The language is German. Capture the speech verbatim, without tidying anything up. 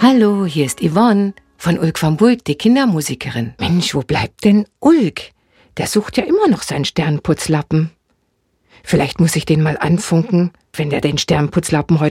Hallo, hier ist Yvonne von Ulk van Bulk, die Kindermusikerin. Mensch, wo bleibt denn Ulk? Der sucht ja immer noch seinen Sternputzlappen. Vielleicht muss ich den mal anfunken, wenn der den Sternputzlappen heute